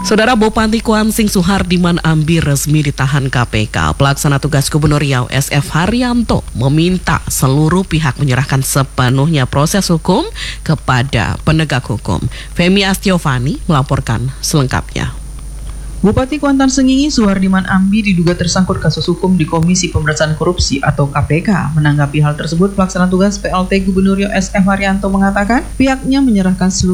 Saudara, Bupati Kuansing Suhardiman Ambi resmi ditahan KPK. Pelaksana tugas Gubernur Riau SF Haryanto meminta seluruh pihak menyerahkan sepenuhnya proses hukum kepada penegak hukum. Femi Astiovani melaporkan selengkapnya. Bupati Kuantan Sengingi Suhardiman Ambi diduga tersangkut kasus hukum di Komisi Pemberantasan Korupsi atau KPK. Menanggapi hal tersebut, pelaksana tugas PLT Gubernur Riau SF Haryanto mengatakan pihaknya menyerahkan seluruh